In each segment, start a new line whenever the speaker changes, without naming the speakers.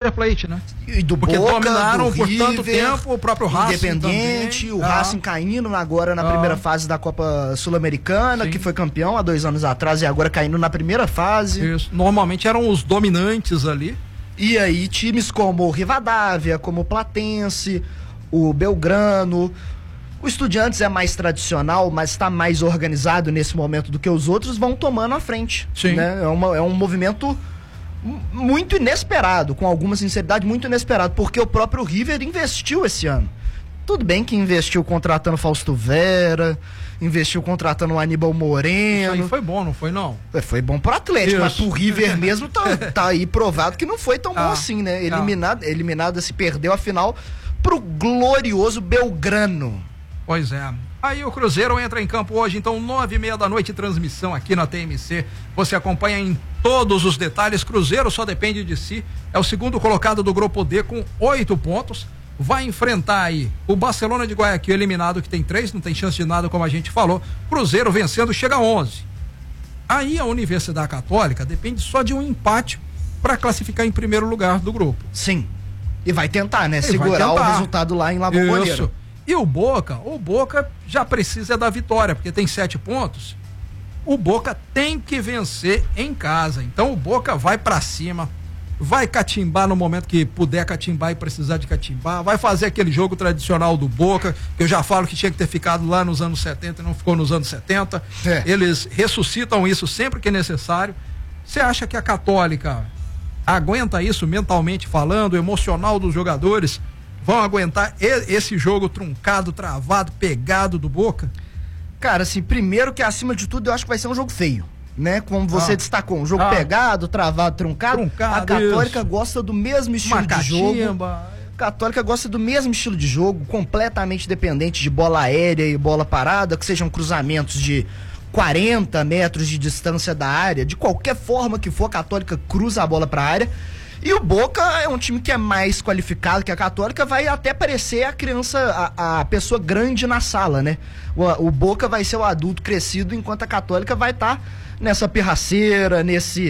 River Plate, né?
E do
porque
Boca,
dominaram
do
por
River,
tanto tempo o próprio Racing
Independente,
também.
o Racing caindo agora na primeira fase da Copa Sul-Americana, que foi campeão há 2 anos atrás e agora caindo na primeira fase.
Isso. Normalmente eram os dominantes ali.
E aí times como o Rivadavia, como o Platense, o Belgrano, o Estudiantes é mais tradicional, mas está mais organizado nesse momento do que os outros, vão tomando a frente.
Sim.
Né? É um movimento muito inesperado, com alguma sinceridade, muito inesperado, porque o próprio River investiu esse ano. Tudo bem que investiu contratando Fausto Vera, investiu contratando o Aníbal Moreno.
Isso aí foi bom, não foi não?
Foi bom pro Atlético, mas pro River mesmo tá aí provado que não foi tão bom assim, né? Eliminado, se perdeu a final pro glorioso Belgrano.
Pois é. Aí o Cruzeiro entra em campo hoje, então 9h30 da noite, transmissão aqui na TMC. Você acompanha em todos os detalhes. Cruzeiro só depende de si. É o segundo colocado do Grupo D com 8 pontos. Vai enfrentar aí o Barcelona de Guayaquil eliminado, que tem 3, não tem chance de nada, como a gente falou. Cruzeiro vencendo, chega a 11. Aí a Universidade Católica depende só de um empate para classificar em primeiro lugar do grupo.
Sim. E vai tentar, né? Segurar o resultado lá em La Bombonera.
Isso. E o Boca já precisa da vitória, porque tem 7 pontos. O Boca tem que vencer em casa. Então o Boca vai pra cima, vai catimbar no momento que puder catimbar e precisar de catimbar, vai fazer aquele jogo tradicional do Boca, que eu já falo que tinha que ter ficado lá nos anos 70 e não ficou nos anos 70. Eles ressuscitam isso sempre que é necessário. Você acha que a Católica aguenta isso mentalmente falando, emocional dos jogadores? Vão aguentar esse jogo truncado, travado, pegado do Boca?
Cara, assim, primeiro que acima de tudo eu acho que vai ser um jogo feio, né? Como você destacou, um jogo pegado, travado, truncado. A Católica gosta do mesmo estilo de jogo. A Católica gosta do mesmo estilo de jogo, completamente dependente de bola aérea e bola parada, que sejam cruzamentos de 40 metros de distância da área. De qualquer forma que for, a Católica cruza a bola pra área. E o Boca é um time que é mais qualificado que a Católica, vai até parecer a criança, a pessoa grande na sala, né? O Boca vai ser o adulto crescido, enquanto a Católica vai estar nessa pirraceira,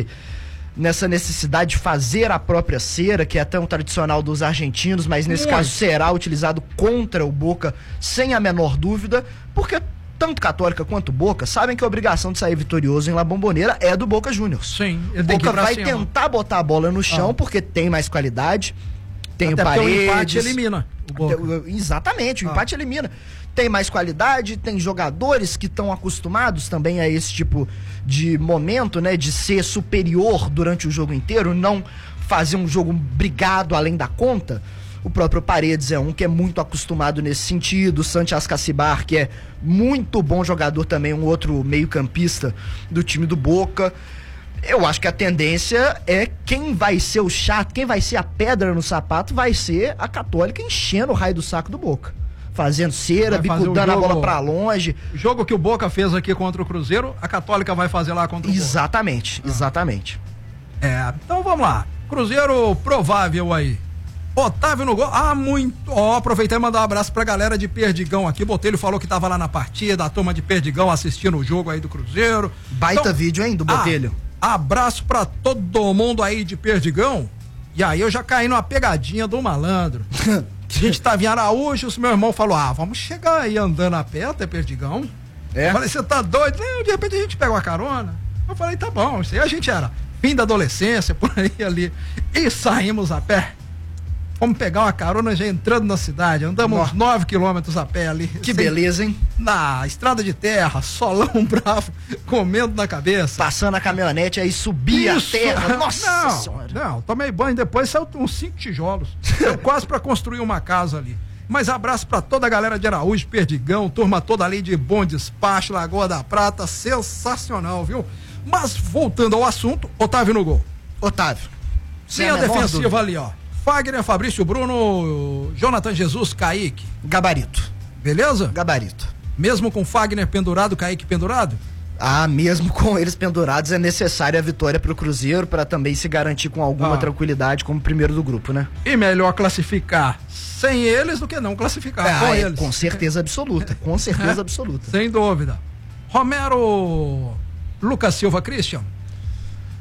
nessa necessidade de fazer a própria cera, que é tão tradicional dos argentinos, mas nesse caso será utilizado contra o Boca sem a menor dúvida, porque tanto Católica quanto Boca sabem que a obrigação de sair vitorioso em La Bombonera é do Boca Juniors.
Sim,
o Boca vai tentar botar a bola no chão porque tem mais qualidade, tem
até
o Paredes.
O empate elimina o Boca.
Exatamente, o empate elimina. Tem mais qualidade, tem jogadores que estão acostumados também a esse tipo de momento, né? De ser superior durante o jogo inteiro, não fazer um jogo brigado além da conta. O próprio Paredes é um que é muito acostumado nesse sentido. O Santiago Cacibar, que é muito bom jogador também, um outro meio-campista do time do Boca. Eu acho que a tendência é quem vai ser o chato, quem vai ser a pedra no sapato, vai ser a Católica enchendo o raio do saco do Boca. Fazendo cera, bicudando a bola pra longe.
O jogo que o Boca fez aqui contra o Cruzeiro, a Católica vai fazer lá contra o Boca.
Exatamente.
Então vamos lá. Cruzeiro provável aí. Otávio no gol, muito, aproveitei e mandar um abraço pra galera de Perdigão aqui, Botelho falou que tava lá na partida, a turma de Perdigão assistindo o jogo aí do Cruzeiro.
Baita vídeo, hein, do Botelho.
Abraço pra todo mundo aí de Perdigão, e aí eu já caí numa pegadinha do malandro. A gente tava em Araújo, o meu irmão falou, vamos chegar aí andando a pé até Perdigão. Eu falei, você tá doido? Não, de repente a gente pega uma carona. Eu falei, tá bom, isso aí a gente era fim da adolescência, por aí ali, e saímos a pé. Vamos pegar uma carona já entrando na cidade. Andamos uns 9 quilômetros a pé ali.
Que beleza, hein?
Na estrada de terra, solão bravo, comendo na cabeça.
Passando a caminhonete, aí subia a terra. Nossa senhora.
Não, tomei banho, depois saiu uns 5 tijolos. Quase pra construir uma casa ali. Mas abraço pra toda a galera de Araújo, Perdigão, turma toda ali de Bom Despacho, Lagoa da Prata. Sensacional, viu? Mas voltando ao assunto, Otávio no gol.
Otávio.
Sem a defensiva ali, ó. Fagner, Fabrício Bruno, Jonathan Jesus, Kaique.
Gabarito.
Beleza?
Gabarito.
Mesmo com Fagner pendurado, Kaique pendurado?
Mesmo com eles pendurados, é necessária a vitória pro Cruzeiro para também se garantir com alguma tranquilidade como primeiro do grupo, né?
E melhor classificar sem eles do que não classificar com eles.
Com certeza absoluta, com certeza absoluta.
Sem dúvida. Romero, Lucas Silva, Christian.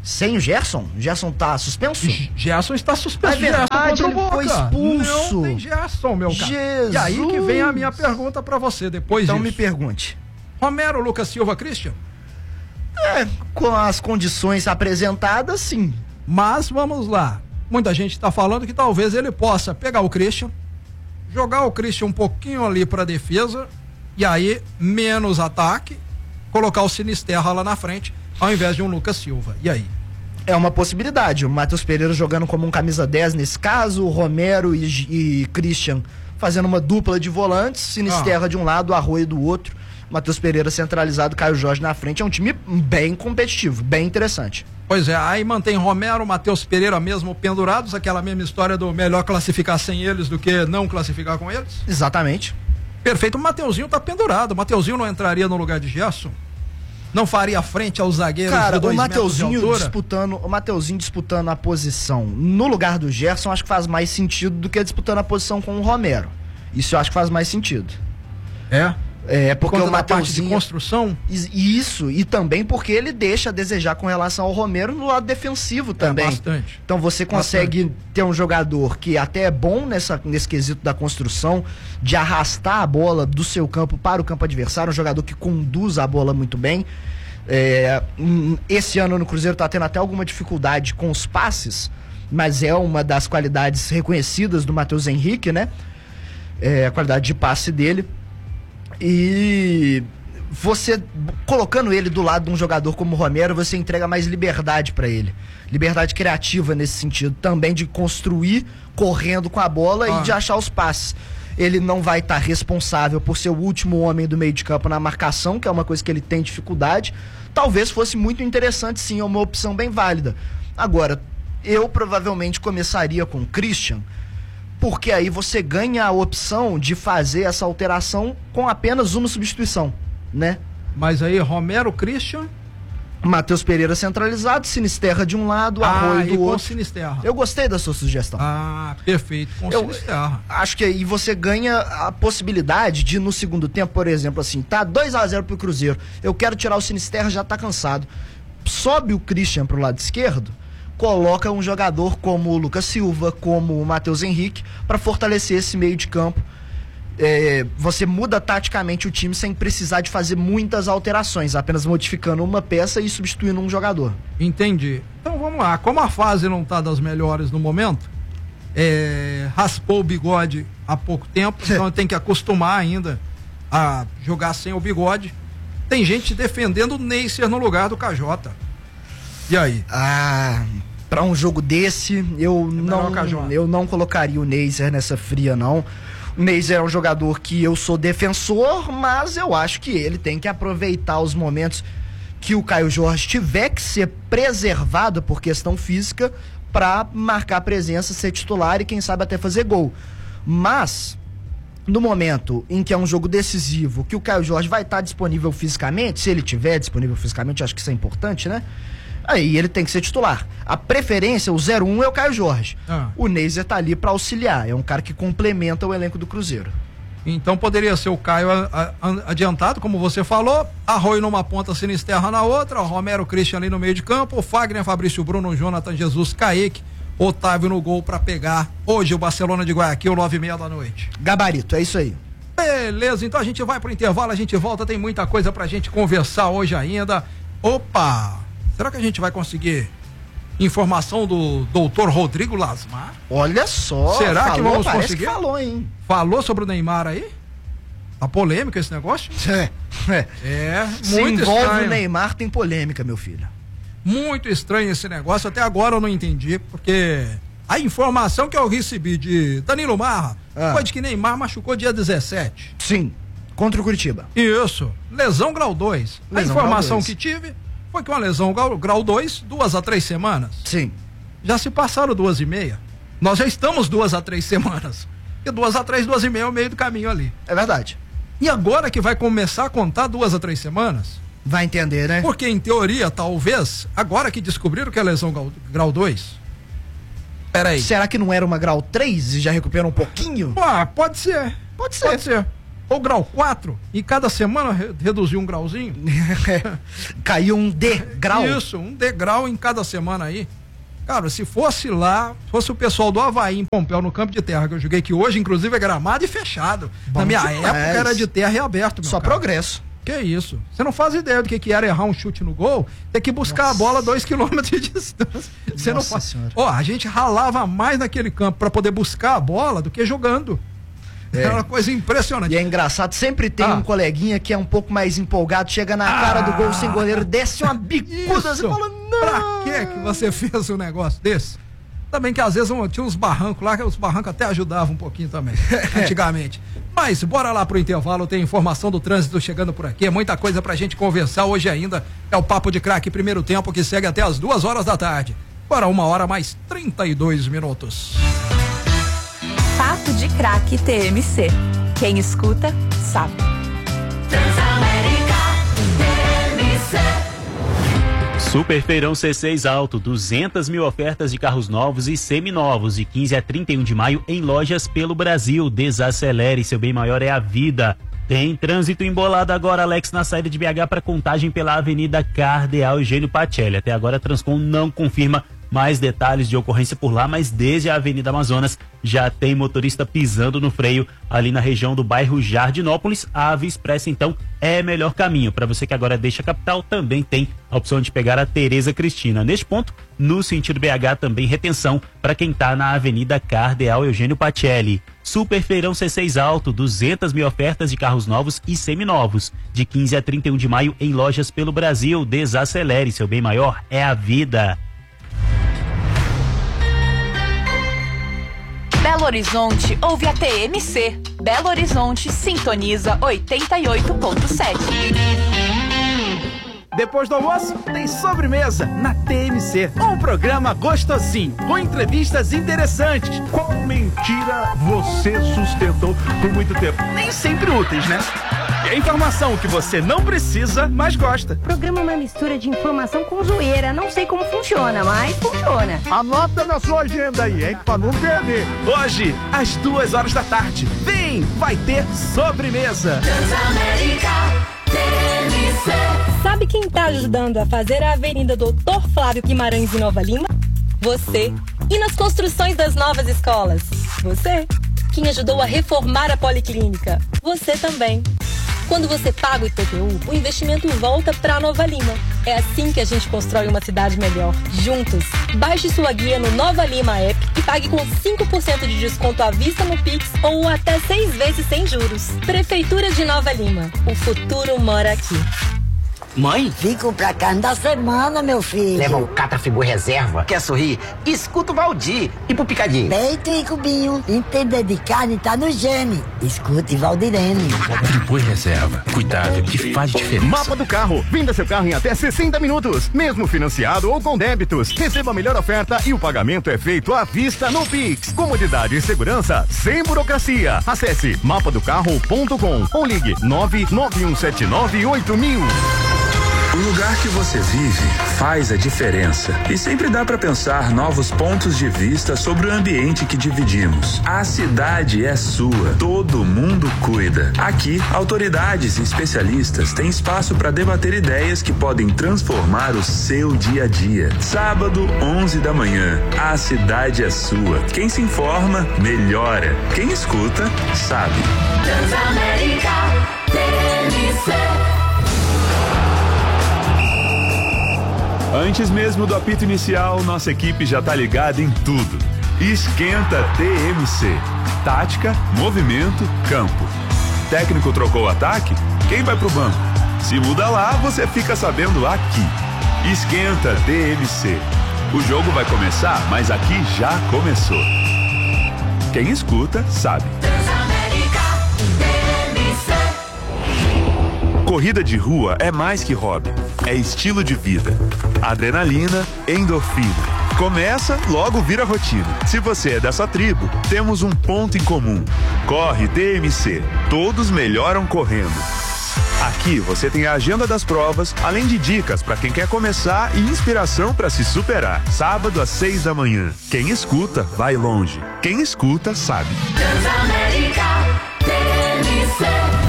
Sem o Gerson? O Gerson tá suspenso?
Gerson está suspenso.
É verdade, ele foi expulso.
Não tem Gerson, meu cara.
Jesus.
E aí que vem a minha pergunta pra você depois
então
disso.
Me pergunte.
Romero, Lucas Silva, Christian?
Com as condições apresentadas, sim.
Mas vamos lá. Muita gente está falando que talvez ele possa pegar o Christian, jogar o Christian um pouquinho ali para defesa e aí menos ataque, colocar o Sinisterra lá na frente ao invés de um Lucas Silva. E aí?
É uma possibilidade. O Matheus Pereira jogando como um camisa 10 nesse caso, o Romero e Christian fazendo uma dupla de volantes, Sinisterra de um lado, Arroio do outro, Matheus Pereira centralizado, Caio Jorge na frente. É um time bem competitivo, bem interessante.
Pois é, aí mantém Romero, Matheus Pereira mesmo pendurados, aquela mesma história do melhor classificar sem eles do que não classificar com eles.
Exatamente.
Perfeito, o Mateuzinho tá pendurado, o Mateuzinho não entraria no lugar de Gerson? Não faria frente aos zagueiros de 2 metros de altura?
O Mateuzinho disputando a posição no lugar do Gerson, acho que faz mais sentido do que disputando a posição com o Romero. Isso eu acho que faz mais sentido. Porque o Mateuzinho
de construção.
Isso, e também porque ele deixa a desejar com relação ao Romero no lado defensivo também.
Bastante.
Então você consegue ter um jogador que até é bom nesse quesito da construção, de arrastar a bola do seu campo para o campo adversário, um jogador que conduz a bola muito bem. Esse ano no Cruzeiro tá tendo até alguma dificuldade com os passes, mas é uma das qualidades reconhecidas do Matheus Henrique, né? A qualidade de passe dele. E você, colocando ele do lado de um jogador como o Romero, você entrega mais liberdade para ele. Liberdade criativa nesse sentido, também de construir correndo com a bola e de achar os passes. Ele não vai estar responsável por ser o último homem do meio de campo na marcação, que é uma coisa que ele tem dificuldade. Talvez fosse muito interessante, sim, é uma opção bem válida. Agora, eu provavelmente começaria com o Christian, porque aí você ganha a opção de fazer essa alteração com apenas uma substituição, né?
Mas aí Romero, Christian,
Matheus Pereira centralizado, Sinisterra de um lado, Arroio do outro.
Sinisterra.
Eu gostei da sua sugestão.
Perfeito, com Sinisterra.
Acho que aí você ganha a possibilidade de no segundo tempo, por exemplo, assim, tá 2-0 pro Cruzeiro, eu quero tirar o Sinisterra, já tá cansado. Sobe o Christian pro lado esquerdo, coloca um jogador como o Lucas Silva, como o Matheus Henrique, para fortalecer esse meio de campo. Você muda taticamente o time sem precisar de fazer muitas alterações, apenas modificando uma peça e substituindo um jogador.
Entendi. Então vamos lá, como a fase não está das melhores no momento, raspou o bigode há pouco tempo, então tem que acostumar ainda a jogar sem o bigode. Tem gente defendendo o Neisser no lugar do KJ. E aí?
Para um jogo desse, eu não colocaria o Neisser nessa fria, não. O Neisser é um jogador que eu sou defensor, mas eu acho que ele tem que aproveitar os momentos que o Caio Jorge tiver que ser preservado por questão física para marcar presença, ser titular e quem sabe até fazer gol. Mas no momento em que é um jogo decisivo, que o Caio Jorge vai estar disponível fisicamente, se ele tiver disponível fisicamente, acho que isso é importante, né? Aí ele tem que ser titular. A preferência, o 0-1 é o Caio Jorge. O Neisser tá ali para auxiliar, é um cara que complementa o elenco do Cruzeiro.
Então poderia ser o Caio adiantado, como você falou, Arroio numa ponta, Sinisterra na outra, o Romero, Christian ali no meio de campo, o Fagner, Fabrício Bruno, Jonathan Jesus, Kaique, Otávio no gol para pegar hoje o Barcelona de Guayaquil, 9h30 da noite.
Gabarito, é isso aí.
Beleza, então a gente vai pro intervalo, a gente volta, tem muita coisa pra gente conversar hoje ainda. Opa! Será que a gente vai conseguir informação do doutor Rodrigo Lasmar?
Olha só.
Será que vamos conseguir?
Que falou, hein?
Falou sobre o Neymar aí? Tá polêmico esse negócio?
Se
muito
envolve
estranho.
o Neymar, tem polêmica, meu filho.
Muito estranho esse negócio, até agora eu não entendi, porque a informação que eu recebi de Danilo Marra foi de que Neymar machucou dia 17.
Sim, contra o Curitiba.
Isso, lesão grau 2. A informação que tive foi que uma lesão grau 2, 2 a 3 semanas.
Sim.
Já se passaram 2,5. Nós já estamos 2 a 3 semanas. E 2 a 3, 2,5 é o meio do caminho ali.
É verdade.
E agora que vai começar a contar 2 a 3 semanas?
Vai entender, né?
Porque em teoria, talvez, agora que descobriram que é lesão grau 2. Peraí.
Será que não era uma grau 3 e já recuperou um pouquinho?
Pode ser.
Pode ser.
ou grau 4, e cada semana reduziu um grauzinho.
Caiu um degrau.
Isso, um degrau em cada semana aí. Cara, se fosse o pessoal do Avaí em Pompéu, no campo de terra que eu joguei, que hoje inclusive é gramado e fechado.
Bom,
na minha
demais.
época era de terra e aberto.
Só
cara.
Progresso.
Que isso? Você não faz ideia do que era errar um chute no gol, ter que buscar a bola 2 km de distância. Você não faz. A gente ralava mais naquele campo para poder buscar a bola do que jogando. É uma coisa impressionante.
E é engraçado, sempre tem um coleguinha que é um pouco mais empolgado, chega na cara do gol sem goleiro, desce uma bicuda, você fala, não!
Pra que você fez um negócio desse? Também que às vezes tinha uns barrancos lá, que os barrancos até ajudavam um pouquinho também, antigamente. Mas bora lá pro intervalo, tem informação do trânsito chegando por aqui, muita coisa pra gente conversar hoje ainda. É o Papo de Craque primeiro tempo que segue até as 2 horas da tarde. Agora 1h mais 32 minutos.
Papo de Craque TMC. Quem escuta, sabe. Transamérica TMC.
Super Feirão C6 Alto, 200 mil ofertas de carros novos e seminovos, de 15 a 31 de maio em lojas pelo Brasil. Desacelere, seu bem maior é a vida. Tem trânsito embolado agora, Alex, na saída de BH para Contagem pela Avenida Cardeal Eugênio Pacelli. Até agora a Transcom não confirma mais detalhes de ocorrência por lá, mas desde a Avenida Amazonas já tem motorista pisando no freio ali na região do bairro Jardinópolis. A Via Expressa, então, é melhor caminho. Para você que agora deixa a capital, também tem a opção de pegar a Tereza Cristina. Neste ponto, no sentido BH, também retenção para quem está na Avenida Cardeal Eugênio Pacelli. Super Feirão C6 Alto, 200 mil ofertas de carros novos e seminovos, de 15 a 31 de maio em lojas pelo Brasil. Desacelere, seu bem maior é a vida.
Belo Horizonte ouve a TMC. Belo Horizonte sintoniza 88.7.
Depois do almoço, tem sobremesa na TMC. Um programa gostosinho, com entrevistas interessantes.
Qual mentira você sustentou por muito tempo?
Nem sempre úteis, né? E a informação que você não precisa, mas gosta.
O programa é uma mistura de informação com zoeira. Não sei como funciona, mas funciona.
Anota na sua agenda aí, hein? Pra não perder.
Hoje, às 2 horas da tarde. Vem, vai ter sobremesa.
Transamérica TMC.
Sabe quem está ajudando a fazer a Avenida Doutor Flávio Guimarães em Nova Lima? Você. E nas construções das novas escolas? Você. Quem ajudou a reformar a Policlínica? Você também. Quando você paga o IPTU, o investimento volta para Nova Lima. É assim que a gente constrói uma cidade melhor, juntos. Baixe sua guia no Nova Lima App e pague com 5% de desconto à vista no Pix ou até 6 vezes sem juros. Prefeitura de Nova Lima. O futuro mora aqui.
Mãe?
Fico pra carne da semana, meu filho.
Leva um Catafigu reserva. Quer sorrir? Escuta o Valdir. E pro picadinho?
Peito e cubinho. Entender de carne tá no gene. Escute Valdirene.
Friboi reserva. Cuidado que faz diferença.
Mapa do carro. Venda seu carro em até 60 minutos. Mesmo financiado ou com débitos. Receba a melhor oferta e o pagamento é feito à vista no Pix. Comodidade e segurança sem burocracia. Acesse mapadocarro.com ou ligue 991798000.
O lugar que você vive faz a diferença e sempre dá para pensar novos pontos de vista sobre o ambiente que dividimos. A cidade é sua, todo mundo cuida. Aqui, autoridades e especialistas têm espaço para debater ideias que podem transformar o seu dia a dia. Sábado, 11 da manhã, a cidade é sua. Quem se informa, melhora. Quem escuta, sabe.
Transamérica TMC.
Antes mesmo do apito inicial, nossa equipe já tá ligada em tudo. Esquenta TMC. Tática, movimento, campo. Técnico trocou o ataque? Quem vai pro banco? Se muda lá, você fica sabendo aqui. Esquenta TMC. O jogo vai começar, mas aqui já começou. Quem escuta, sabe. Corrida de rua é mais que hobby, é estilo de vida. Adrenalina, endorfina. Começa, logo vira rotina. Se você é dessa tribo, temos um ponto em comum. Corre TMC. Todos melhoram correndo. Aqui você tem a agenda das provas, além de dicas para quem quer começar e inspiração para se superar. Sábado às 6 da manhã. Quem escuta, vai longe. Quem escuta, sabe.
Transamérica TMC.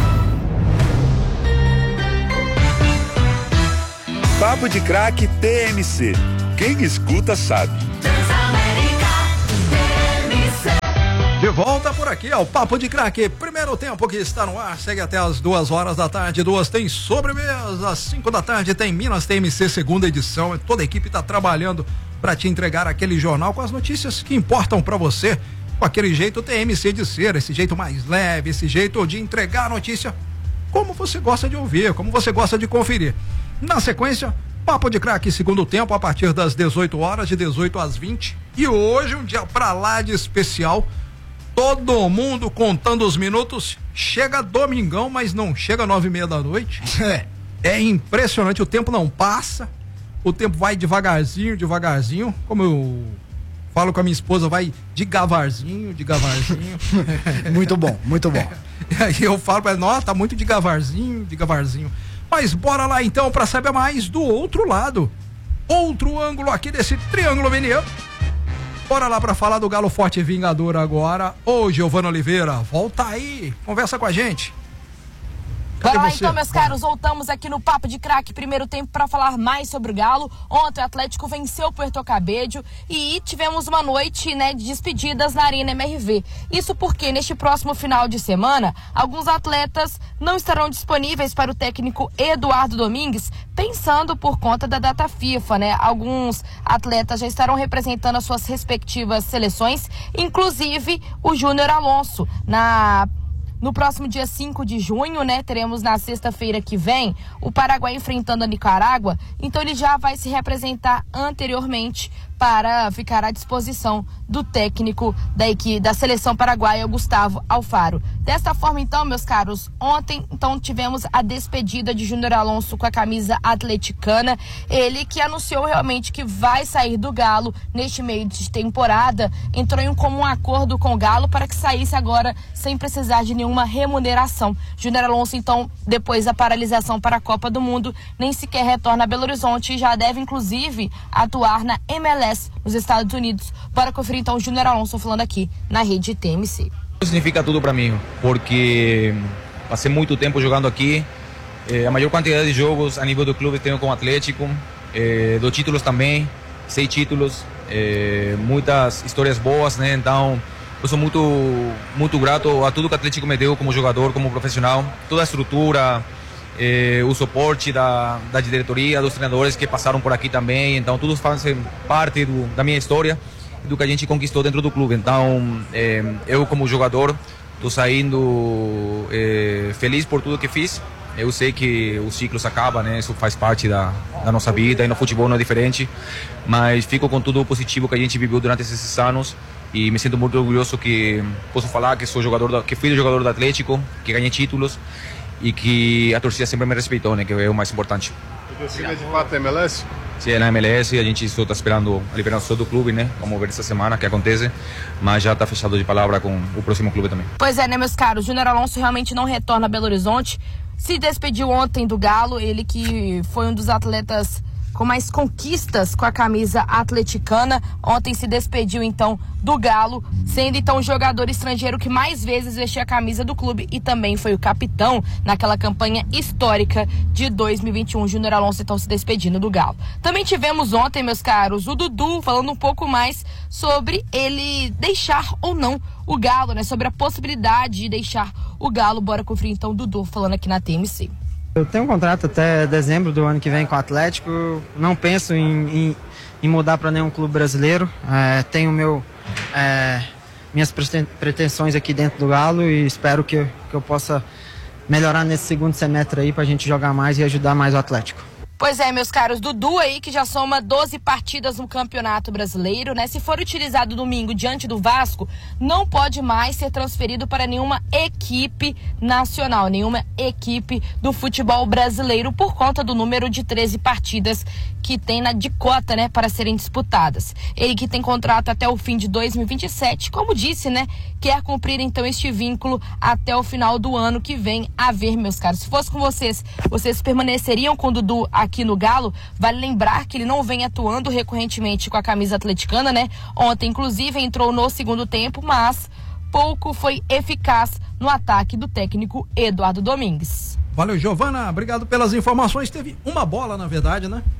Papo de Craque TMC. Quem escuta sabe.
De volta por aqui ao Papo de Craque. Primeiro tempo que está no ar, segue até as 2h da tarde. 2 tem sobremesa, às 5 da tarde tem Minas TMC, segunda edição. Toda a equipe está trabalhando para te entregar aquele jornal com as notícias que importam para você, com aquele jeito TMC de ser, esse jeito mais leve, esse jeito de entregar a notícia como você gosta de ouvir, como você gosta de conferir. Na sequência, Papo de Craque, segundo tempo, a partir das 18 horas, de 18 às 20. E hoje, um dia pra lá de especial. Todo mundo contando os minutos. Chega domingão, mas não chega 9h30 da noite. É impressionante, o tempo não passa. O tempo vai devagarzinho, devagarzinho. Como eu falo com a minha esposa, vai de gavarzinho, de gavarzinho.
Muito bom, muito bom.
E aí eu falo pra ela, nossa, tá muito de gavarzinho, de gavarzinho. Mas bora lá então pra saber mais do outro lado. Outro ângulo aqui desse triângulo mineiro. Bora lá pra falar do Galo Forte e Vingador agora. Ô, Giovana Oliveira, volta aí, conversa com a gente.
Bora lá então, meus caros, voltamos aqui no Papo de Craque, primeiro tempo, para falar mais sobre o Galo. Ontem o Atlético venceu o Puerto Cabello e tivemos uma noite, né, de despedidas na Arena MRV. Isso porque neste próximo final de semana, alguns atletas não estarão disponíveis para o técnico Eduardo Domingues, pensando por conta da data FIFA, né? Alguns atletas já estarão representando as suas respectivas seleções, inclusive o Júnior Alonso. No próximo dia 5 de junho, né, teremos na sexta-feira que vem o Paraguai enfrentando a Nicarágua, então ele já vai se representar anteriormente para ficar à disposição do técnico da seleção paraguaia, Gustavo Alfaro. Desta forma, então, meus caros, ontem então tivemos a despedida de Júnior Alonso com a camisa atleticana, ele que anunciou realmente que vai sair do Galo neste meio de temporada, entrou em um comum acordo com o Galo para que saísse agora sem precisar de nenhuma remuneração. Júnior Alonso, então, depois da paralisação para a Copa do Mundo, nem sequer retorna a Belo Horizonte e já deve, inclusive, atuar na MLS nos Estados Unidos. Bora conferir então o Júnior Alonso falando aqui na rede TMC.
Significa tudo para mim, porque passei muito tempo jogando aqui, a maior quantidade de jogos a nível do clube tenho com o Atlético, dos títulos também, 6 títulos, muitas histórias boas, né? Então eu sou muito grato a tudo que o Atlético me deu como jogador, como profissional, toda a estrutura, o suporte da diretoria, dos treinadores que passaram por aqui também, então tudo faz parte da minha história, do que a gente conquistou dentro do clube. Então eu como jogador estou saindo feliz por tudo que fiz. Eu sei que o ciclo se acaba, né? Isso faz parte da nossa vida e no futebol não é diferente, mas fico com tudo o positivo que a gente viveu durante esses anos e me sinto muito orgulhoso que posso falar que fui jogador do Atlético, que ganhei títulos e que a torcida sempre me respeitou, né? Que é o mais importante.
Você é de fato MLS?
Sim, é na MLS, a gente só está esperando a liberação do clube, né? Vamos ver essa semana que acontece, mas já está fechado de palavra com o próximo clube também.
Pois é, né, meus caros? Júnior Alonso realmente não retorna a Belo Horizonte, se despediu ontem do Galo, ele que foi um dos atletas com mais conquistas com a camisa atleticana, ontem se despediu então do Galo, sendo então o jogador estrangeiro que mais vezes vestiu a camisa do clube e também foi o capitão naquela campanha histórica de 2021. Júnior Alonso então se despedindo do Galo. Também tivemos ontem, meus caros, o Dudu falando um pouco mais sobre ele deixar ou não o Galo, né? Sobre a possibilidade de deixar o Galo. Bora conferir então o Dudu falando aqui na TMC.
Eu tenho um contrato até dezembro do ano que vem com o Atlético, não penso em mudar para nenhum clube brasileiro, tenho minhas pretensões aqui dentro do Galo e espero que eu possa melhorar nesse segundo semestre aí para a gente jogar mais e ajudar mais o Atlético.
Pois é, meus caros, Dudu aí que já soma 12 partidas no Campeonato Brasileiro, né? Se for utilizado domingo diante do Vasco, não pode mais ser transferido para nenhuma equipe nacional, nenhuma equipe do futebol brasileiro por conta do número de 13 partidas que tem de cota, né, para serem disputadas. Ele que tem contrato até o fim de 2027, como disse, né, quer cumprir então este vínculo até o final do ano que vem. A ver, meus caros, se fosse com vocês permaneceriam com o Dudu aqui no Galo? Vale lembrar que ele não vem atuando recorrentemente com a camisa atleticana, né? Ontem, inclusive, entrou no segundo tempo, mas pouco foi eficaz no ataque do técnico Eduardo Domingues.
Valeu, Giovana, obrigado pelas informações. Teve uma bola, na verdade, né?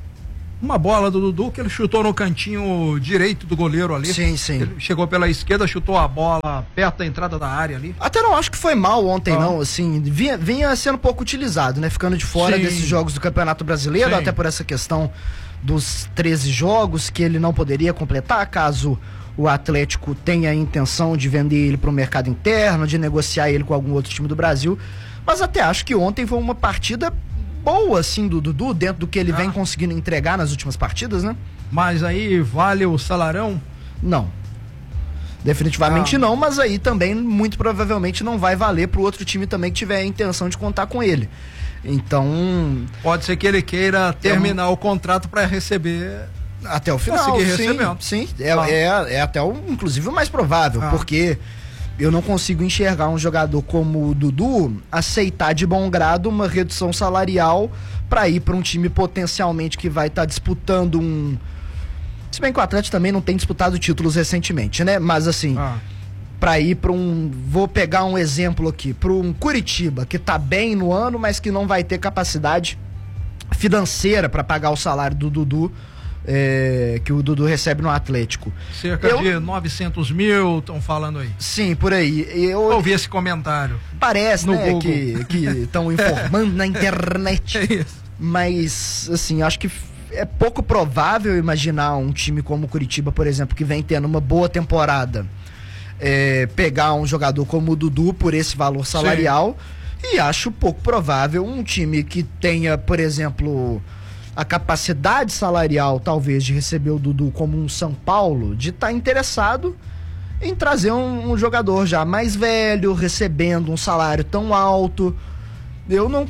Uma bola do Dudu que ele chutou no cantinho direito do goleiro ali.
Sim, sim.
Ele chegou pela esquerda, chutou a bola perto da entrada da área ali.
Até não acho que foi mal ontem, não. Assim, vinha sendo pouco utilizado, né? Ficando de fora desses jogos do Campeonato Brasileiro, até por essa questão dos 13 jogos que ele não poderia completar, caso o Atlético tenha a intenção de vender ele para o mercado interno, de negociar ele com algum outro time do Brasil. Mas até acho que ontem foi uma partida boa, assim, do Dudu, dentro do que ele vem conseguindo entregar nas últimas partidas, né?
Mas aí vale o salarão?
Não. Definitivamente não, mas aí também muito provavelmente não vai valer pro outro time também que tiver a intenção de contar com ele. Então...
Pode ser que ele queira terminar o contrato para receber...
Até o final, sim. É até inclusive o mais provável, porque... Eu não consigo enxergar um jogador como o Dudu aceitar de bom grado uma redução salarial para ir para um time potencialmente que vai estar disputando um... Se bem que o Atlético também não tem disputado títulos recentemente, né? Mas assim, para ir para um... Vou pegar um exemplo aqui, para um Curitiba que tá bem no ano, mas que não vai ter capacidade financeira para pagar o salário do Dudu. Que o Dudu recebe no Atlético.
Cerca de 900 mil, estão falando aí.
Sim, por aí. Eu
ouvi esse comentário.
Parece, no Google, que estão informando na internet.
É isso.
Mas, assim, acho que é pouco provável imaginar um time como o Curitiba, por exemplo, que vem tendo uma boa temporada, pegar um jogador como o Dudu por esse valor salarial. Sim. E acho pouco provável um time que tenha, por exemplo... a capacidade salarial, talvez, de receber o Dudu como um São Paulo, de estar interessado em trazer um jogador já mais velho, recebendo um salário tão alto. Eu não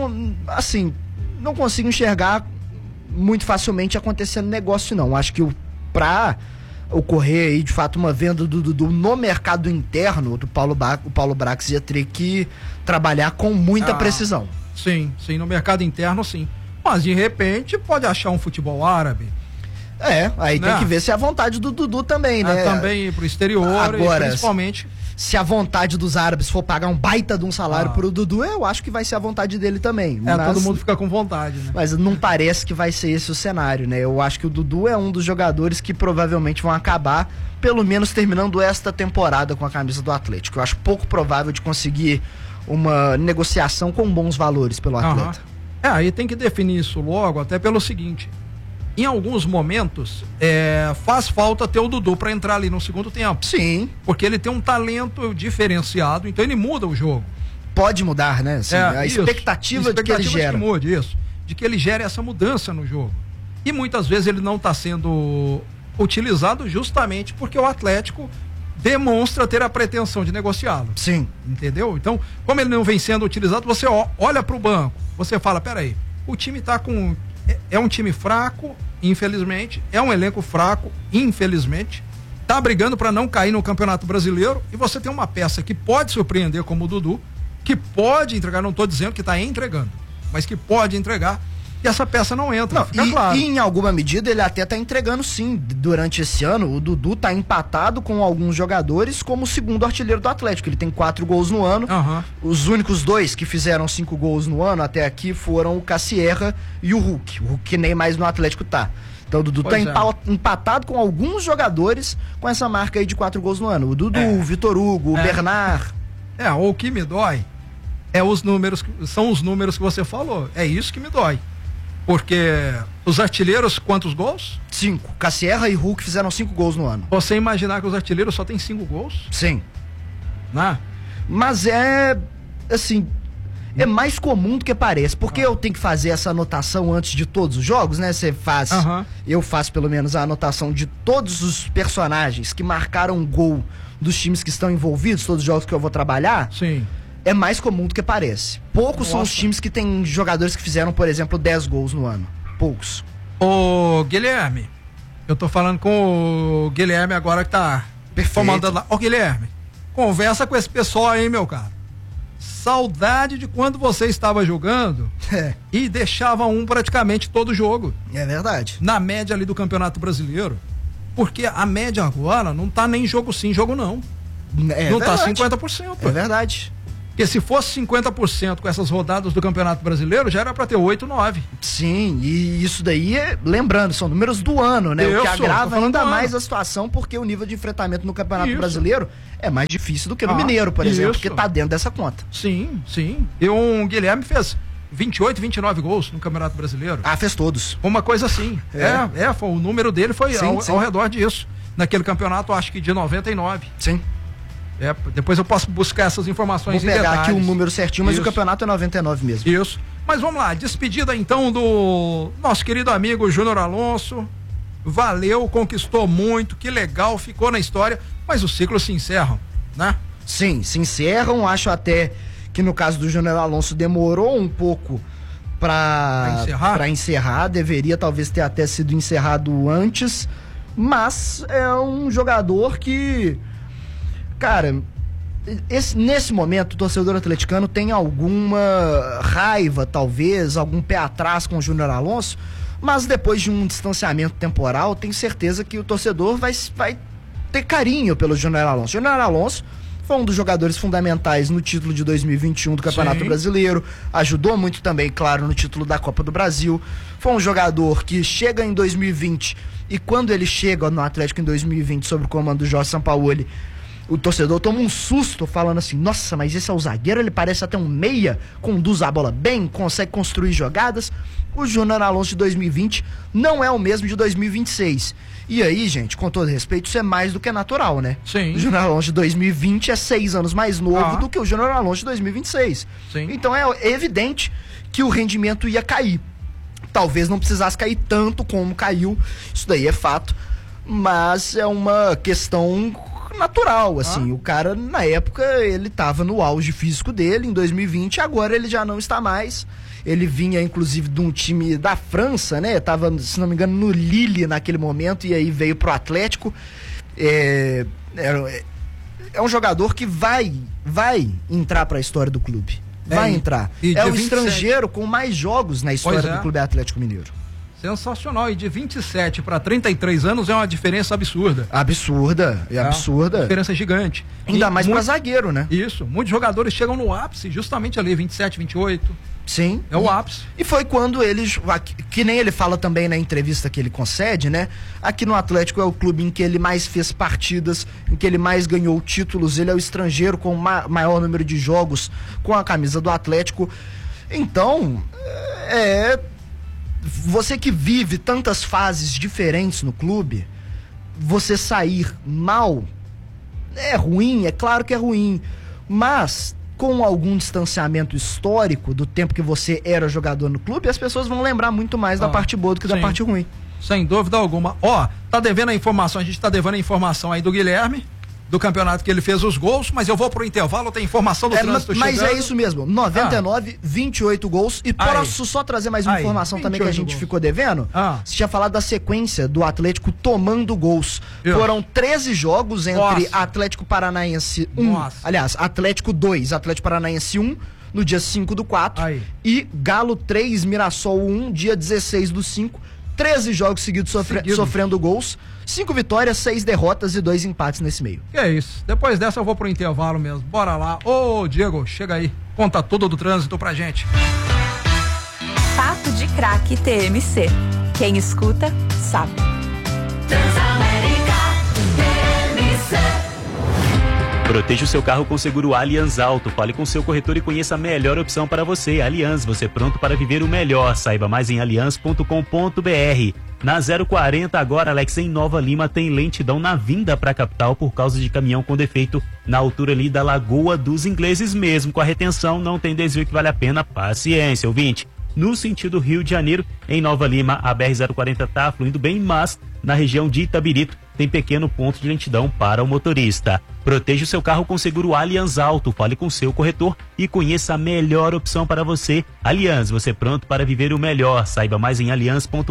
consigo enxergar muito facilmente acontecendo negócio, não. Acho que pra ocorrer aí, de fato, uma venda do Dudu no mercado interno, o Paulo Brax ia ter que trabalhar com muita precisão.
Sim, no mercado interno, sim. Mas de repente pode achar um futebol árabe.
Aí tem que ver se é a vontade do Dudu também, né?
Também ir pro exterior. Agora, e principalmente...
se a vontade dos árabes for pagar um baita de um salário pro Dudu, eu acho que vai ser a vontade dele também.
Todo mundo fica com vontade, né?
Mas não parece que vai ser esse o cenário, né? Eu acho que o Dudu é um dos jogadores que provavelmente vão acabar, pelo menos terminando esta temporada com a camisa do Atlético. Eu acho pouco provável de conseguir uma negociação com bons valores pelo atleta.
Aí tem que definir isso logo, até pelo seguinte: em alguns momentos faz falta ter o Dudu para entrar ali no segundo tempo.
Sim.
Porque ele tem um talento diferenciado, então ele muda o jogo.
Pode mudar, né? Assim, a expectativa de que ele gera.
De que ele gere essa mudança no jogo. E muitas vezes ele não está sendo utilizado justamente porque o Atlético demonstra ter a pretensão de negociá-lo.
Sim.
Entendeu? Então, como ele não vem sendo utilizado, você olha para o banco, você fala, peraí, o time tá com... É um time fraco, infelizmente, é um elenco fraco, infelizmente, tá brigando para não cair no Campeonato Brasileiro, e você tem uma peça que pode surpreender como o Dudu, que pode entregar, não estou dizendo que está entregando, mas que pode entregar, e essa peça não entra, claro.
E em alguma medida ele até tá entregando sim. Durante esse ano, o Dudu tá empatado com alguns jogadores como o segundo artilheiro do Atlético. Ele tem 4 gols no ano. Os únicos 2 que fizeram 5 gols no ano até aqui foram o Cassierra e o Hulk. O Hulk que nem mais no Atlético tá. Então o Dudu tá empatado com alguns jogadores com essa marca aí de 4 gols no ano. O Dudu, o Vitor Hugo, o Bernard.
O que me dói são os números que você falou. É isso que me dói. Porque os artilheiros, quantos gols?
5. Cassierra e Hulk fizeram 5 gols no ano.
Você imaginar que os artilheiros só tem 5 gols?
Sim.
Né?
Mas assim, é mais comum do que parece. Porque eu tenho que fazer essa anotação antes de todos os jogos, né? Você faz, eu faço pelo menos a anotação de todos os personagens que marcaram gol dos times que estão envolvidos, todos os jogos que eu vou trabalhar.
Sim.
É mais comum do que parece. Poucos são os times que têm jogadores que fizeram, por exemplo, 10 gols no ano. Poucos.
Ô, Guilherme, eu tô falando com o Guilherme agora que tá comandando lá. Ô, Guilherme, conversa com esse pessoal aí, meu cara. Saudade de quando você estava jogando e deixava praticamente todo jogo.
É verdade.
Na média ali do Campeonato Brasileiro. Porque a média agora não tá nem jogo sim, jogo não. Não
verdade.
Tá 50%.
É verdade.
Porque se fosse 50% com essas rodadas do Campeonato Brasileiro, já era para ter 8, 9.
Sim, e isso daí, lembrando, são números do ano, né? O que agrava ainda mais a situação, porque o nível de enfrentamento no Campeonato Brasileiro é mais difícil do que no Mineiro, por exemplo, porque tá dentro dessa conta.
Sim, sim. E o Guilherme fez 28, 29 gols no Campeonato Brasileiro.
Ah, fez todos.
Uma coisa assim. Foi, o número dele foi ao redor disso. Naquele campeonato, acho que de 99.
Sim.
Depois eu posso buscar essas informações.
Vou pegar aqui o número certinho, mas o campeonato é 99 mesmo.
Isso. Mas vamos lá, despedida então do nosso querido amigo Júnior Alonso. Valeu, conquistou muito, que legal, ficou na história, mas os ciclos se encerram, né?
Sim, se encerram. Acho até que no caso do Júnior Alonso demorou um pouco para encerrar. Deveria talvez ter até sido encerrado antes, mas é um jogador que, cara, nesse momento o torcedor atleticano tem alguma raiva, talvez, algum pé atrás com o Júnior Alonso, mas depois de um distanciamento temporal, tenho certeza que o torcedor vai ter carinho pelo Júnior Alonso. Júnior Alonso foi um dos jogadores fundamentais no título de 2021 do Campeonato Brasileiro, ajudou muito também, claro, no título da Copa do Brasil. Foi um jogador que chega em 2020 e quando ele chega no Atlético em 2020 sob o comando do Jorge Sampaoli, o torcedor toma um susto falando assim: nossa, mas esse é o zagueiro, ele parece até um meia, conduz a bola bem, consegue construir jogadas. O Júnior Alonso de 2020 não é o mesmo de 2026. E aí, gente, com todo respeito, isso é mais do que natural, né?
Sim.
O Júnior Alonso de 2020 é 6 anos mais novo do que o Júnior Alonso de 2026.
Sim.
Então é evidente que o rendimento ia cair. Talvez não precisasse cair tanto como caiu, isso daí é fato, mas é uma questão natural, assim. O cara, na época, ele tava no auge físico dele, em 2020, agora ele já não está mais. Ele vinha, inclusive, de um time da França, né? Tava, se não me engano, no Lille naquele momento, e aí veio pro Atlético. É um jogador que vai entrar pra história do clube. Vai entrar. É o estrangeiro com mais jogos na história do Clube Atlético Mineiro.
Sensacional. E de 27 para 33 anos é uma diferença absurda.
Absurda.
Diferença gigante.
Ainda mais pra zagueiro, né?
Isso. Muitos jogadores chegam no ápice justamente ali, 27, 28.
Sim.
É o ápice.
E foi quando eles, que nem ele fala também na entrevista que ele concede, né? Aqui no Atlético é o clube em que ele mais fez partidas, em que ele mais ganhou títulos. Ele é o estrangeiro com o maior número de jogos com a camisa do Atlético. Então, você que vive tantas fases diferentes no clube, você sair mal é ruim, é claro que é ruim, mas com algum distanciamento histórico do tempo que você era jogador no clube, as pessoas vão lembrar muito mais da parte boa do que da parte ruim.
Sem dúvida alguma. Tá devendo a informação, a gente tá devendo a informação aí do Guilherme, do campeonato que ele fez os gols, mas eu vou pro intervalo, tem informação do trânsito chegando.
Mas é isso mesmo, 99, 28 gols, e posso só trazer mais uma informação também que a gente ficou devendo? Você tinha falado da sequência do Atlético tomando gols. Foram 13 jogos entre Atlético Paranaense 1, Atlético 2, Atlético Paranaense 1, no dia 5/4, e Galo 3, Mirassol 1, dia 16/5, 13 jogos seguidos sofrendo gols, 5 vitórias, 6 derrotas e 2 empates nesse meio.
Que é isso. Depois dessa eu vou pro intervalo mesmo. Bora lá. Ô, Diego, chega aí. Conta tudo do trânsito pra gente.
Papo de Craque TMC. Quem escuta, sabe. Transamérica TMC.
Proteja o seu carro com seguro Allianz Auto. Fale com seu corretor e conheça a melhor opção para você. Allianz, você pronto para viver o melhor. Saiba mais em allianz.com.br. Na 040 agora, Alex, em Nova Lima, tem lentidão na vinda para a capital por causa de caminhão com defeito na altura ali da Lagoa dos Ingleses mesmo. Com a retenção, não tem desvio que vale a pena. Paciência, ouvinte. No sentido Rio de Janeiro, em Nova Lima, a BR-040 tá fluindo bem, mas na região de Itabirito tem pequeno ponto de lentidão para o motorista. Proteja o seu carro com seguro Allianz Auto. Fale com seu corretor e conheça a melhor opção para você. Allianz, você pronto para viver o melhor. Saiba mais em allianz.com.br.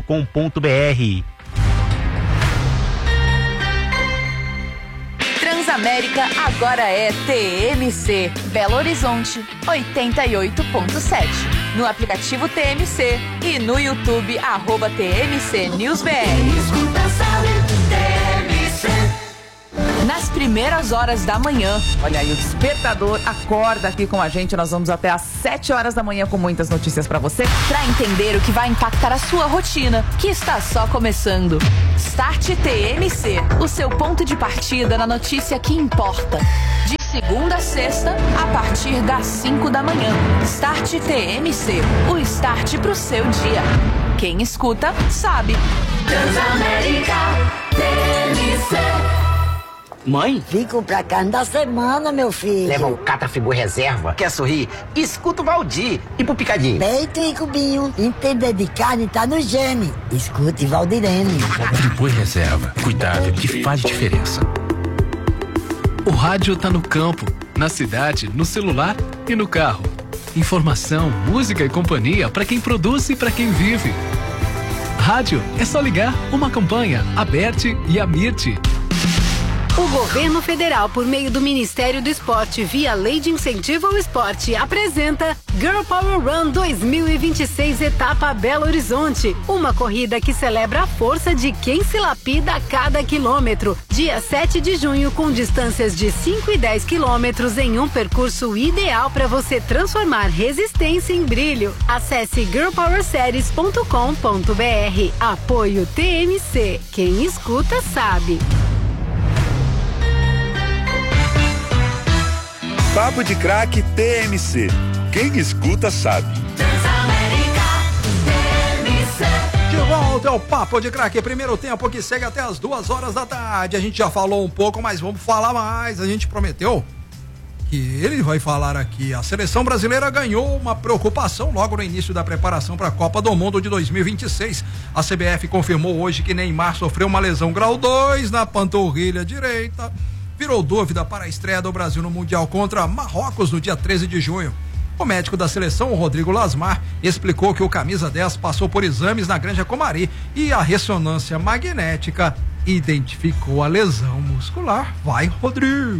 Transamérica agora é TMC. Belo Horizonte 88.7. No aplicativo TMC e no YouTube @TMC News BR. nas primeiras horas da manhã.
Olha aí, o despertador acorda aqui com a gente. Nós vamos até às 7 horas da manhã com muitas notícias pra você.
Pra entender o que vai impactar a sua rotina, que está só começando. Start TMC, o seu ponto de partida na notícia que importa. De segunda a sexta, a partir das 5 da manhã. Start TMC, o start pro seu dia. Quem escuta, sabe.
Transamérica TMC.
Mãe?
Fico pra cada semana, meu filho.
Leva um Catafibu reserva. Quer sorrir? Escuta o Valdir. E pro Picadinho?
Peito e cubinho. Entender de carne tá no gene. Escute Valdirene.
Triboi reserva. Cuidado que faz diferença.
O rádio tá no campo, na cidade, no celular e no carro. Informação, música e companhia para quem produz e para quem vive. Rádio é só ligar uma campanha, Aberte e Amirte.
O governo federal, por meio do Ministério do Esporte, via Lei de Incentivo ao Esporte, apresenta Girl Power Run 2026 Etapa Belo Horizonte. Uma corrida que celebra a força de quem se lapida a cada quilômetro. Dia 7 de junho, com distâncias de 5 e 10 quilômetros em um percurso ideal para você transformar resistência em brilho. Acesse girlpowerseries.com.br. Apoio TMC. Quem escuta sabe.
Papo de Craque TMC. Quem escuta sabe.
De volta ao Papo de Craque, primeiro tempo que segue até as 2 horas da tarde. A gente já falou um pouco, mas vamos falar mais. A gente prometeu que ele vai falar aqui. A seleção brasileira ganhou uma preocupação logo no início da preparação para a Copa do Mundo de 2026. A CBF confirmou hoje que Neymar sofreu uma lesão grau 2 na panturrilha direita. Virou dúvida para a estreia do Brasil no Mundial contra Marrocos no dia 13 de junho. O médico da seleção, Rodrigo Lasmar, explicou que o camisa 10 passou por exames na Granja Comari e a ressonância magnética identificou a lesão muscular. Vai, Rodrigo.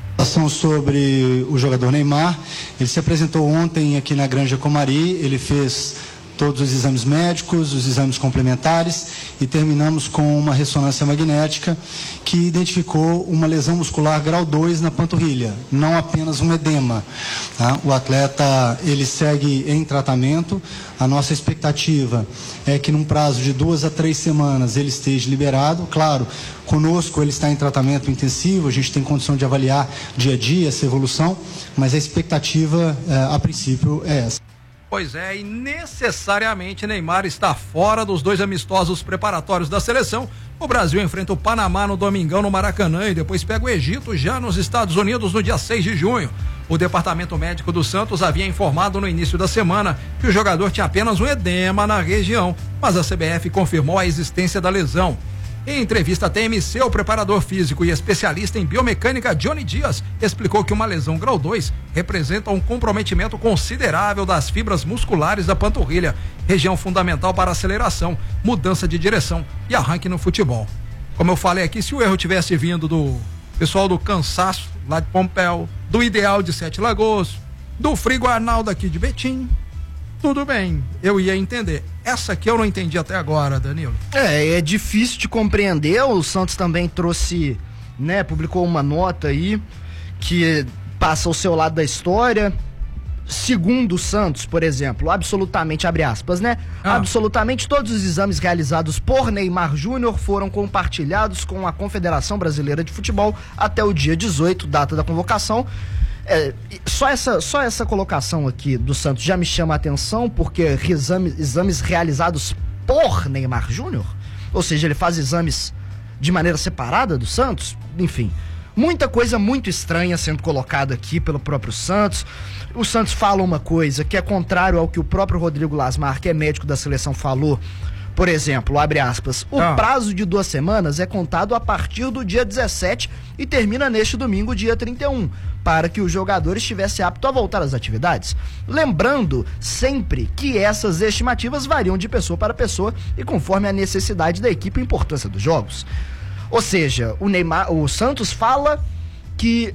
Sobre o jogador Neymar, ele se apresentou ontem aqui na Granja Comari, ele fez todos os exames médicos, os exames complementares e terminamos com uma ressonância magnética que identificou uma lesão muscular grau 2 na panturrilha, não apenas um edema. Tá? O atleta, ele segue em tratamento. A nossa expectativa é que num prazo de 2 a 3 semanas ele esteja liberado. Claro, conosco ele está em tratamento intensivo, a gente tem condição de avaliar dia a dia essa evolução, mas a expectativa a princípio é essa.
Pois é, e necessariamente Neymar está fora dos 2 amistosos preparatórios da seleção. O Brasil enfrenta o Panamá no domingão no Maracanã e depois pega o Egito já nos Estados Unidos no dia 6 de junho. O departamento médico do Santos havia informado no início da semana que o jogador tinha apenas um edema na região, mas a CBF confirmou a existência da lesão. Em entrevista à TMC, o preparador físico e especialista em biomecânica Johnny Dias explicou que uma lesão grau 2 representa um comprometimento considerável das fibras musculares da panturrilha, região fundamental para aceleração, mudança de direção e arranque no futebol. Como eu falei aqui, se o erro tivesse vindo do pessoal do Cansaço, lá de Pompéu, do Ideal de Sete Lagoas, do Frigo Arnaldo aqui de Betim, tudo bem, eu ia entender. Essa aqui eu não entendi até agora, Danilo.
É difícil de compreender. O Santos também trouxe, né, publicou uma nota aí que passa ao seu lado da história. Segundo o Santos, por exemplo, absolutamente, abre aspas, né? Absolutamente todos os exames realizados por Neymar Júnior foram compartilhados com a Confederação Brasileira de Futebol até o dia 18, data da convocação. Só essa colocação aqui do Santos já me chama a atenção, porque exames realizados por Neymar Júnior, ou seja, ele faz exames de maneira separada do Santos, enfim, muita coisa muito estranha sendo colocada aqui pelo próprio Santos. O Santos fala uma coisa que é contrário ao que o próprio Rodrigo Lasmar, que é médico da seleção, falou. Por exemplo, abre aspas, o prazo de 2 semanas é contado a partir do dia 17 e termina neste domingo, dia 31, para que o jogador estivesse apto a voltar às atividades. Lembrando sempre que essas estimativas variam de pessoa para pessoa e conforme a necessidade da equipe e a importância dos jogos. Ou seja, o Santos fala que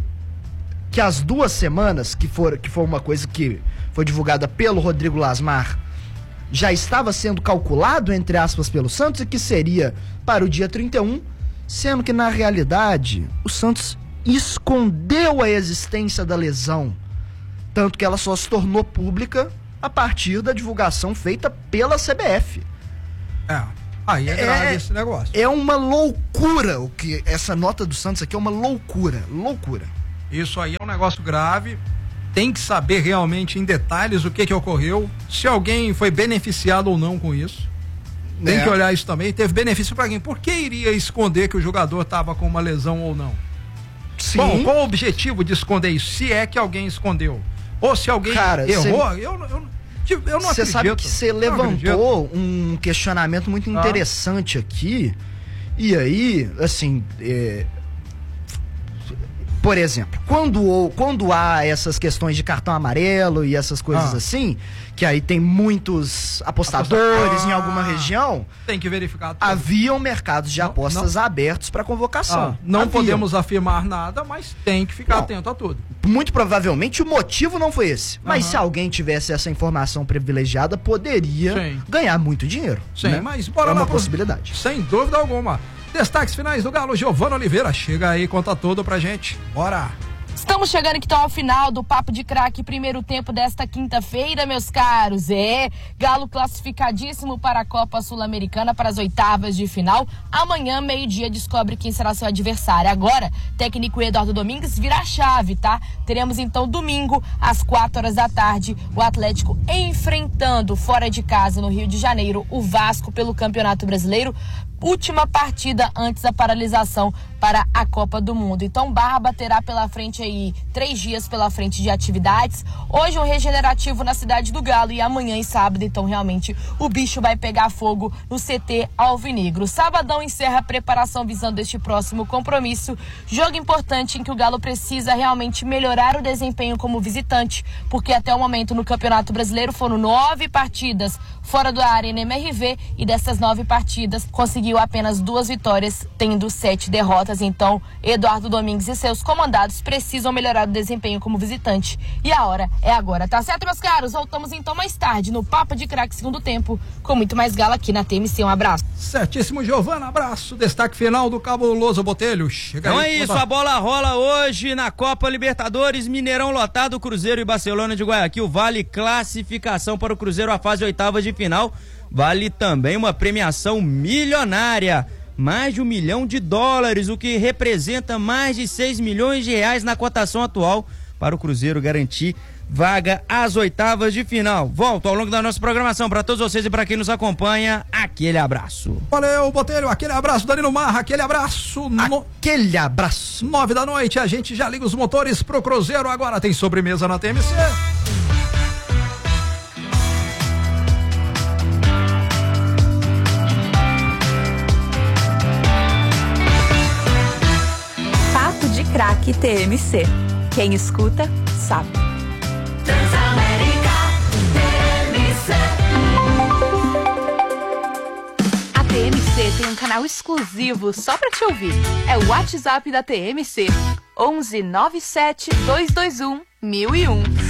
as 2 semanas, que foi uma coisa que foi divulgada pelo Rodrigo Lasmar, já estava sendo calculado, entre aspas, pelo Santos, e que seria para o dia 31, Sendo que, na realidade, o Santos escondeu a existência da lesão. Tanto que ela só se tornou pública a partir da divulgação feita pela CBF.
Aí é grave esse negócio.
É uma loucura o que essa nota do Santos aqui é uma loucura.
Isso aí é um negócio grave. Tem que saber realmente em detalhes o que ocorreu, se alguém foi beneficiado ou não com isso. Tem que olhar isso também. Teve benefício para quem? Por que iria esconder que o jogador estava com uma lesão ou não?
Sim.
Bom, qual o objetivo de esconder isso? Se é que alguém escondeu. Ou se alguém errou, eu não acredito.
Você sabe que você levantou um questionamento muito interessante aqui. E aí, assim, por exemplo, quando há essas questões de cartão amarelo e essas coisas assim, que aí tem muitos apostadores em alguma região,
tem que verificar tudo.
Haviam mercados de apostas abertos para convocação.
Não podemos afirmar nada, mas tem que ficar atento a tudo.
Muito provavelmente o motivo não foi esse. Mas se alguém tivesse essa informação privilegiada, poderia ganhar muito dinheiro.
Sim,
né?
mas bora lá.
É uma possibilidade.
Sem dúvida alguma. Destaques finais do Galo, Giovana Oliveira. Chega aí, conta tudo pra gente. Bora!
Estamos chegando aqui ao final do Papo de Craque, primeiro tempo desta quinta-feira, meus caros. Galo classificadíssimo para a Copa Sul-Americana, para as oitavas de final. Amanhã, meio-dia, descobre quem será seu adversário. Agora, técnico Eduardo Domingues vira a chave, tá? Teremos então domingo, às 16h, o Atlético enfrentando fora de casa, no Rio de Janeiro, o Vasco pelo Campeonato Brasileiro. Última partida antes da paralisação para a Copa do Mundo. Então, Barba terá pela frente aí 3 dias pela frente de atividades. Hoje um regenerativo na cidade do Galo e amanhã e sábado, então realmente o bicho vai pegar fogo no CT Alvinegro. Sabadão encerra a preparação visando este próximo compromisso. Jogo importante em que o Galo precisa realmente melhorar o desempenho como visitante, porque até o momento no Campeonato Brasileiro foram 9 partidas fora da Arena MRV e dessas 9 partidas conseguiu apenas 2 vitórias, tendo 7 derrotas. Então, Eduardo Domingues e seus comandados precisam melhorar o desempenho como visitante. E a hora é agora, tá certo, meus caros? Voltamos então mais tarde no Papo de Craque segundo tempo, com muito mais Galo aqui na TMC. Um abraço.
Certíssimo, Giovana, abraço. Destaque final do cabuloso Botelho. Chega
então
aí,
é isso, a bola rola hoje na Copa Libertadores, Mineirão lotado, Cruzeiro e Barcelona de Guayaquil. Vale classificação para o Cruzeiro à fase oitava de final. Vale também uma premiação milionária, mais de $1 milhão, o que representa mais de 6 milhões de reais na cotação atual para o Cruzeiro garantir vaga às oitavas de final. Volto ao longo da nossa programação para todos vocês e para quem nos acompanha, aquele abraço.
Valeu, Botelho, aquele abraço, Danilo Marra, aquele abraço.
Aquele abraço.
21h, a gente já liga os motores pro Cruzeiro, agora tem sobremesa na TMC.
Craque TMC. Quem escuta, sabe.
Transamérica TMC.
A TMC tem um canal exclusivo só pra te ouvir. É o WhatsApp da TMC. 11 97 221 1001.